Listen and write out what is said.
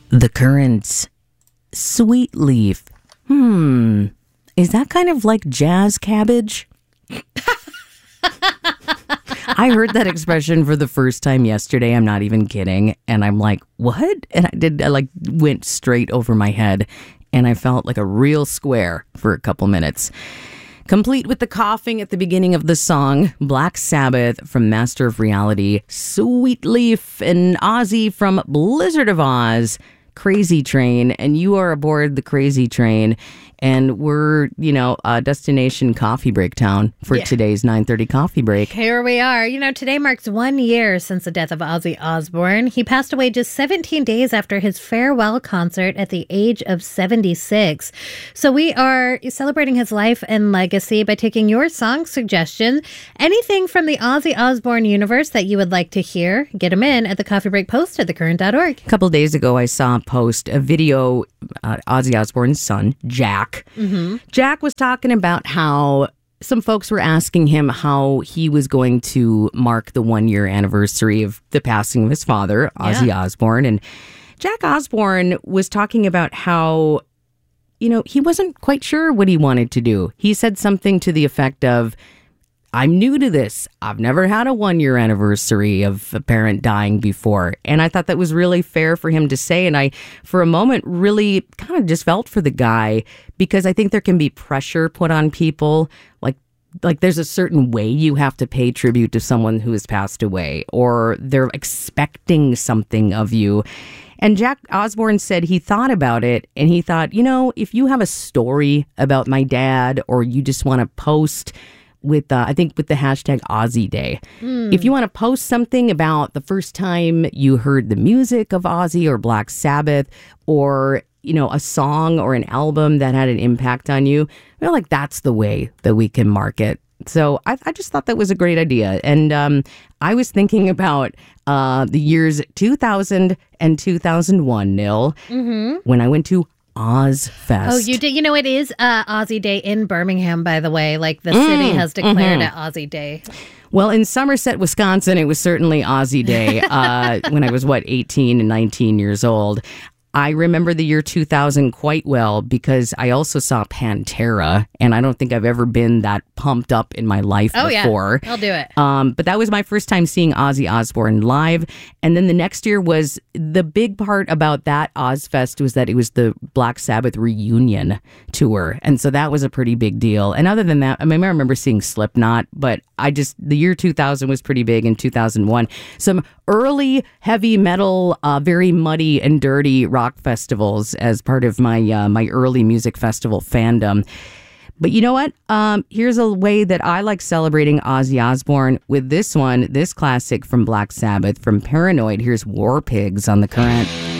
The Current's Sweet Leaf. Is that kind of like jazz cabbage? I heard that expression for the first time yesterday. I'm not even kidding. And I'm like, what? And I went straight over my head. And I felt like a real square for a couple minutes. Complete with the coughing at the beginning of the song, Black Sabbath from Master of Reality, Sweet Leaf, and Ozzy from Blizzard of Oz, Crazy Train. And you are aboard the Crazy Train. And we're, Destination Coffee Break Town for today's 9:30 coffee break. Here we are. Today marks 1 year since the death of Ozzy Osbourne. He passed away just 17 days after his farewell concert at the age of 76. So we are celebrating his life and legacy by taking your song suggestions. Anything from the Ozzy Osbourne universe that you would like to hear, get them in at the Coffee Break post at thecurrent.org. A couple days ago, I saw a video, Ozzy Osbourne's son, Jack. Mm-hmm. Jack was talking about how some folks were asking him how he was going to mark the 1 year anniversary of the passing of his father, Ozzy Osbourne. And Jack Osbourne was talking about how, he wasn't quite sure what he wanted to do. He said something to the effect of, I'm new to this. I've never had a 1 year anniversary of a parent dying before. And I thought that was really fair for him to say. And I, for a moment, really kind of just felt for the guy because I think there can be pressure put on people. Like there's a certain way you have to pay tribute to someone who has passed away, or they're expecting something of you. And Jack Osbourne said he thought about it and he thought, if you have a story about my dad, or you just want to post with the hashtag Ozzy Day. If you want to post something about the first time you heard the music of Ozzy or Black Sabbath, or, a song or an album that had an impact on you, that's the way that we can market. So I just thought that was a great idea. And I was thinking about the years 2000 and 2001, Nil, when I went to Ozfest. Oh, you did? It is Ozzy Day in Birmingham, by the way. Like the city has declared it Ozzy Day. Well, in Somerset, Wisconsin, it was certainly Ozzy Day when I was, 18 and 19 years old. I remember the year 2000 quite well because I also saw Pantera, and I don't think I've ever been that pumped up in my life before. Yeah, I'll do it. But that was my first time seeing Ozzy Osbourne live. And then the next year was the big part about that Ozfest was that it was the Black Sabbath reunion tour. And so that was a pretty big deal. And other than that, I remember seeing Slipknot, but the year 2000 was pretty big in 2001. Some early heavy metal, very muddy and dirty rock festivals as part of my my early music festival fandom. But you know what? Here's a way that I like celebrating Ozzy Osbourne with this classic from Black Sabbath, from Paranoid. Here's War Pigs on The Current.